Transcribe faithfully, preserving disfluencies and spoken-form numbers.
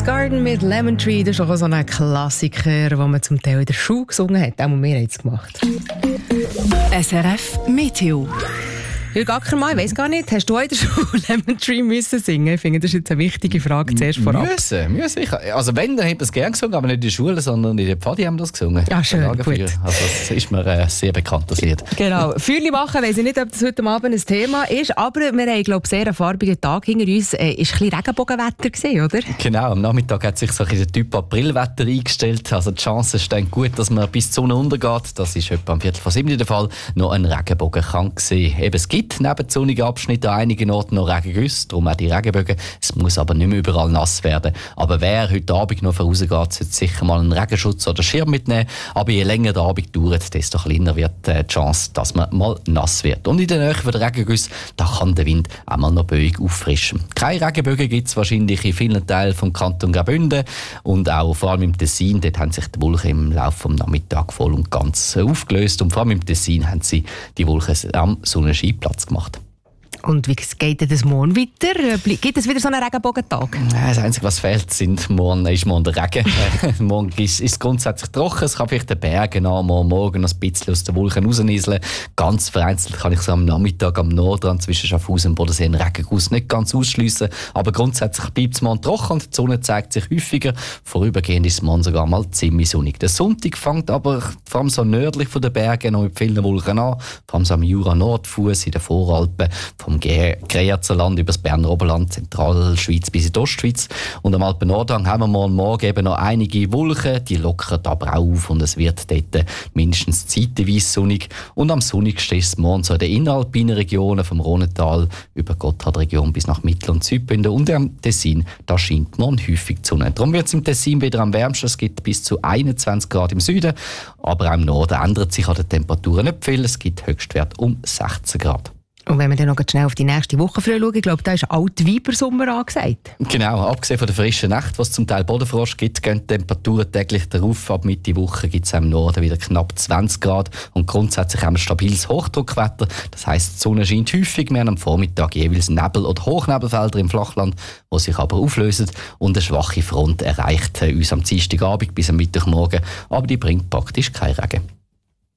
Rose Garden mit Lemon Tree, das ist auch so ein Klassiker, den man zum Teil in der Schule gesungen hat. Auch wir haben es gemacht. S R F Meteo. Jürg Ackermann, ich weiss gar nicht, hast du in der Schule Lemon Tree müssen singen? Ich finde, das ist jetzt eine wichtige Frage zuerst vorab. Müssen, müssen. Ich, also wenn, dann habe ich das gerne gesungen, aber nicht in der Schule, sondern in der Pfadi haben wir das gesungen. Ja, schön, gut. Also das ist mir ein sehr bekanntes Lied. Genau. Feuerli machen, weiss ich nicht, ob das heute Abend ein Thema ist, aber wir haben, glaube ich, sehr einen farbigen Tag hinter uns. Es war ein bisschen Regenbogenwetter gewesen, oder? Genau, am Nachmittag hat sich so ein Typ Aprilwetter eingestellt. Also die Chance steht gut, dass man bis die Sonne untergeht. Das ist etwa am Viertel vor sieben der Fall. Noch ein Regenbogen kann sehen. Eben, es gibt neben sonnigen Abschnitten an einigen Orten noch Regengüsse, darum auch die Regenbögen. Es muss aber nicht mehr überall nass werden. Aber wer heute Abend noch vorausgeht, sollte sicher mal einen Regenschutz oder Schirm mitnehmen. Aber je länger der Abend dauert, desto kleiner wird die Chance, dass man mal nass wird. Und in der Nähe der Regengüsse, da kann der Wind auch mal noch böig auffrischen. Keine Regenbögen gibt es wahrscheinlich in vielen Teilen vom Kanton Graubünden und auch vor allem im Tessin. Dort haben sich die Wolken im Laufe des Nachmittags voll und ganz aufgelöst. Und vor allem im Tessin haben sie die Wolken am Sonnenschein Platz gemacht. Und wie geht denn das morgen weiter? Gibt es wieder so einen Regenbogentag? Das Einzige, was fehlt, sind morgen, ist morgen der Regen. Morgen ist es grundsätzlich trocken. Es kann vielleicht den Bergen an, morgen noch ein bisschen aus den Wolken rausnieseln. Ganz vereinzelt kann ich so am Nachmittag am Nordrand zwischen Schaffhausen und Bodensee einen Regenguss nicht ganz ausschliessen. Aber grundsätzlich bleibt es morgen trocken und die Sonne zeigt sich häufiger. Vorübergehend ist es morgen sogar mal ziemlich sonnig. Der Sonntag fängt aber vor allem so nördlich von den Bergen noch mit vielen Wolken an. Vor allem so am Jura-Nordfuss, in den Voralpen, vom Greyerzer über das Berner Oberland, Zentralschweiz bis in die Ostschweiz. Und am Alpen-Nordhang haben wir morgen, morgen eben noch einige Wolken, die lockern aber auch auf und es wird dort mindestens zeitweise sonnig. Und am sonnigsten ist es morgen so in den inneralpinen Regionen, vom Rhonetal über die Gotthardregion bis nach Mittel- und Südbünden und am Tessin, da scheint morgen häufig die Sonne. Darum wird es im Tessin wieder am wärmsten, es gibt bis zu einundzwanzig Grad im Süden, aber auch im Norden ändert sich an den Temperaturen nicht viel, es gibt Höchstwert um sechzehn Grad. Und wenn wir dann noch schnell auf die nächste Woche früh schauen, ich glaube, da ist Altweibersommer angesagt. Genau, abgesehen von der frischen Nacht, was zum Teil Bodenfrost gibt, gehen die Temperaturen täglich darauf. Ab Mitte Woche gibt es im Norden wieder knapp zwanzig Grad und grundsätzlich haben wir stabiles Hochdruckwetter. Das heisst, die Sonne scheint häufig, wir haben am Vormittag jeweils Nebel- oder Hochnebelfelder im Flachland, die sich aber auflösen und eine schwache Front erreicht uns am Dienstagabend bis am Mittwochmorgen, aber die bringt praktisch keinen Regen.